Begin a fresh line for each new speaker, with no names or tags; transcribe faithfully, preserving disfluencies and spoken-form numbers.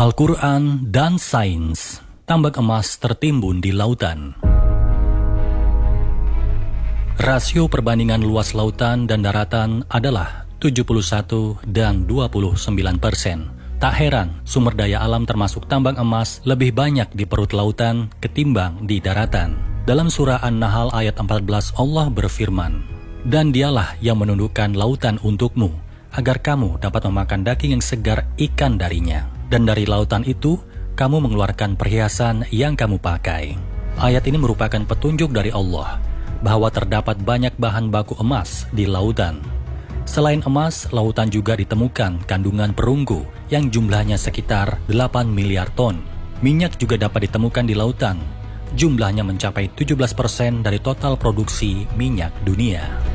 Al-Quran dan Sains. Tambak emas tertimbun di lautan. Rasio perbandingan luas lautan dan daratan adalah tujuh puluh satu dan dua puluh sembilan persen. Tak heran, sumber daya alam termasuk tambang emas lebih banyak di perut lautan ketimbang di daratan. Dalam surah An-Nahl ayat empat belas Allah berfirman, "Dan dialah yang menundukkan lautan untukmu, agar kamu dapat memakan daging yang segar ikan darinya. Dan dari lautan itu, kamu mengeluarkan perhiasan yang kamu pakai." Ayat ini merupakan petunjuk dari Allah bahwa terdapat banyak bahan baku emas di lautan. Selain emas, lautan juga ditemukan kandungan perunggu yang jumlahnya sekitar delapan miliar ton. Minyak juga dapat ditemukan di lautan. Jumlahnya mencapai tujuh belas persen dari total produksi minyak dunia.